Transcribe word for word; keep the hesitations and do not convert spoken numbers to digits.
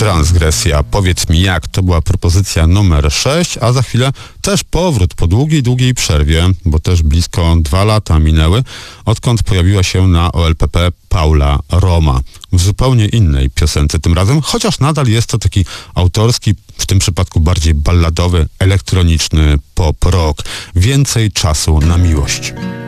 Transgresja. Powiedz mi jak, to była propozycja numer sześć, a za chwilę też powrót po długiej, długiej przerwie, bo też blisko dwa lata minęły, odkąd pojawiła się na O L P P Paula Roma. W zupełnie innej piosence tym razem, chociaż nadal jest to taki autorski, w tym przypadku bardziej balladowy, elektroniczny pop rock. Więcej czasu na miłość.